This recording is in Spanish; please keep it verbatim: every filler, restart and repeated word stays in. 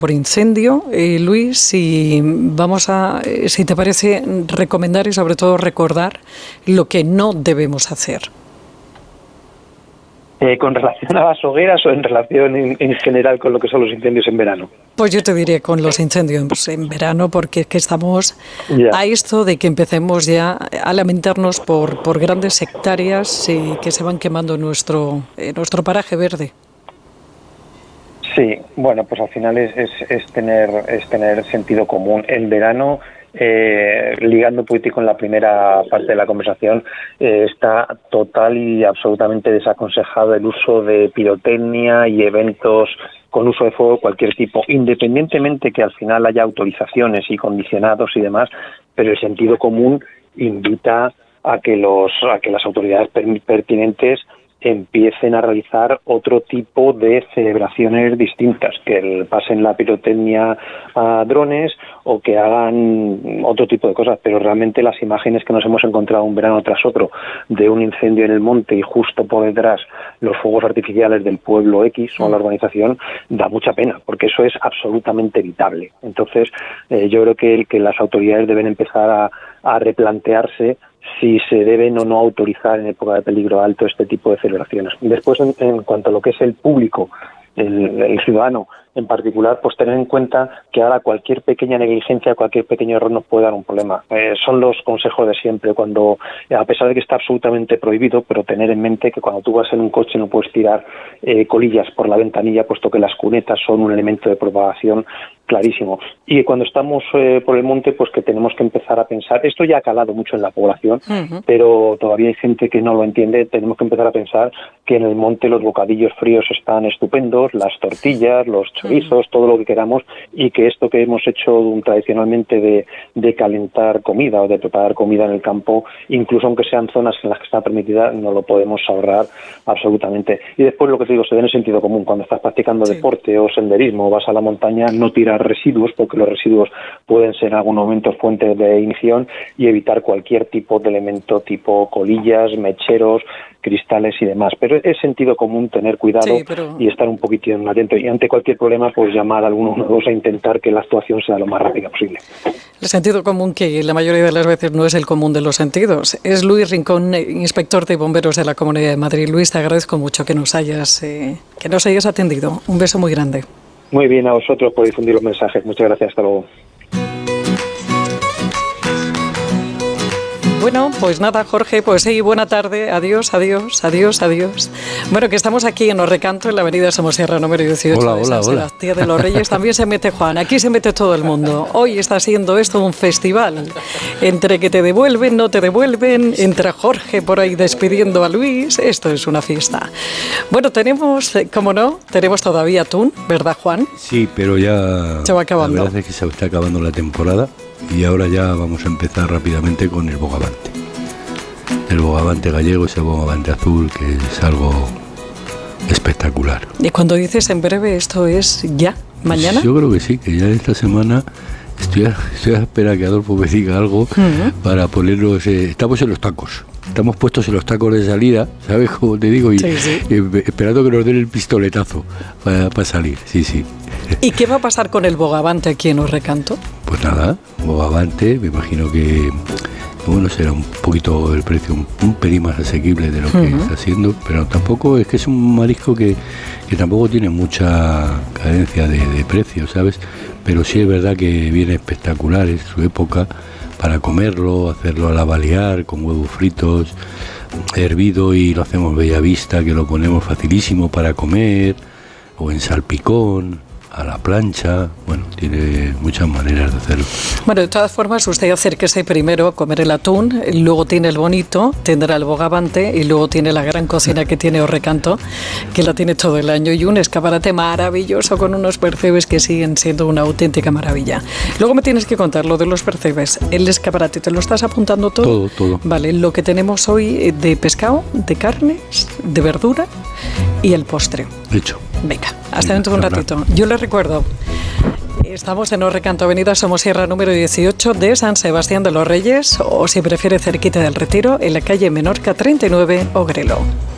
por incendio. Eh, Luis, si vamos a, si te parece, recomendar y sobre todo recordar lo que no debemos hacer. Eh, ¿Con relación a las hogueras o en relación en, en general con lo que son los incendios en verano? Pues yo te diría con los incendios en verano, porque es que estamos Ya. a esto de que empecemos ya a lamentarnos por, por grandes hectáreas eh, que se van quemando en nuestro, en nuestro paraje verde. Sí, bueno, pues al final es, es, es tener es tener sentido común. En verano, eh, ligando un poquito con la primera parte de la conversación, eh, está total y absolutamente desaconsejado el uso de pirotecnia y eventos con uso de fuego de cualquier tipo, independientemente que al final haya autorizaciones y condicionados y demás, pero el sentido común invita a que los a que las autoridades pertinentes empiecen a realizar otro tipo de celebraciones distintas, que pasen la pirotecnia a drones o que hagan otro tipo de cosas, pero realmente las imágenes que nos hemos encontrado un verano tras otro de un incendio en el monte y justo por detrás los fuegos artificiales del pueblo X o la urbanización, da mucha pena, porque eso es absolutamente evitable. Entonces, eh, yo creo que, que las autoridades deben empezar a, a replantearse si se deben o no autorizar en época de peligro alto este tipo de celebraciones. Después, en, en cuanto a lo que es el público, el, el ciudadano en particular, pues tener en cuenta que ahora cualquier pequeña negligencia, cualquier pequeño error nos puede dar un problema. Eh, son los consejos de siempre, cuando, a pesar de que está absolutamente prohibido, pero tener en mente que cuando tú vas en un coche no puedes tirar eh, colillas por la ventanilla, puesto que las cunetas son un elemento de propagación clarísimo. Y cuando estamos eh, por el monte, pues que tenemos que empezar a pensar, esto ya ha calado mucho en la población, uh-huh. pero todavía hay gente que no lo entiende, tenemos que empezar a pensar que en el monte los bocadillos fríos están estupendos, las tortillas, los chorizos, uh-huh. todo lo que queramos, y que esto que hemos hecho um, tradicionalmente de, de calentar comida o de preparar comida en el campo, incluso aunque sean zonas en las que está permitida, no lo podemos ahorrar absolutamente. Y después lo que te digo, se da en el sentido común, cuando estás practicando sí. deporte o senderismo o vas a la montaña, no tirar residuos, porque los residuos pueden ser en algún momento fuentes de ignición, y evitar cualquier tipo de elemento tipo colillas, mecheros, cristales y demás. Pero es sentido común tener cuidado sí, pero... y estar un poquito atento, y ante cualquier problema pues llamar al uno uno dos a intentar que la actuación sea lo más rápida posible. El sentido común, que la mayoría de las veces no es el común de los sentidos. Es Luis Rincón, inspector de bomberos de la Comunidad de Madrid. Luis, te agradezco mucho que nos hayas eh, que nos hayas atendido. Un beso muy grande. Muy bien, a vosotros por difundir los mensajes. Muchas gracias, hasta luego. Bueno, pues nada, Jorge, pues sí, buena tarde, adiós, adiós, adiós, adiós. Bueno, que estamos aquí en Os Recanto, en la avenida Somosierra número dieciocho. Hola, de hola, San hola. Sebastián de los Reyes. También se mete Juan, aquí se mete todo el mundo. Hoy está siendo esto un festival, entre que te devuelven, no te devuelven, entre Jorge por ahí despidiendo a Luis, esto es una fiesta. Bueno, tenemos, como no, tenemos todavía atún, ¿verdad, Juan? Sí, pero ya se va acabando. La verdad es que se está acabando la temporada. Y ahora ya vamos a empezar rápidamente con el bogavante. El bogavante gallego, ese bogavante azul, que es algo espectacular. Y cuando dices en breve, ¿esto es ya? ¿Mañana? Pues yo creo que sí, que ya esta semana estoy a, estoy a esperar que Adolfo me diga algo uh-huh. para ponerlos. Eh, estamos en los tacos. Estamos puestos en los tacos de salida, ¿sabes cómo te digo? Y sí, sí. Eh, esperando que nos den el pistoletazo para, para salir, sí, sí. ¿Y qué va a pasar con el bogavante aquí en Os Recanto? Pues nada, bogavante, me imagino que bueno, será un poquito el precio, un, un pelín más asequible de lo que uh-huh. está haciendo, pero tampoco, es que es un marisco que, que tampoco tiene mucha cadencia de, de precio, ¿sabes? Pero sí es verdad que viene espectacular en su época para comerlo, hacerlo a la balear, con huevos fritos, hervido, y lo hacemos bella vista, que lo ponemos facilísimo para comer, o en salpicón, a la plancha. Bueno, tiene muchas maneras de hacerlo. Bueno, de todas formas, usted acérquese primero a comer el atún, luego tiene el bonito, tendrá el bogavante, y luego tiene la gran cocina que tiene Os Recanto, que la tiene todo el año, y un escaparate maravilloso con unos percebes que siguen siendo una auténtica maravilla. Luego me tienes que contar lo de los percebes. El escaparate, ¿te lo estás apuntando todo? Todo, todo. Vale, lo que tenemos hoy de pescado, de carnes, de verdura y el postre. Hecho. Venga, hasta dentro de un ratito. Yo les recuerdo, estamos en Os Recanto, avenida Somosierra número dieciocho de San Sebastián de los Reyes, o si prefiere cerquita del Retiro, en la calle Menorca treinta y nueve, Ogrelo.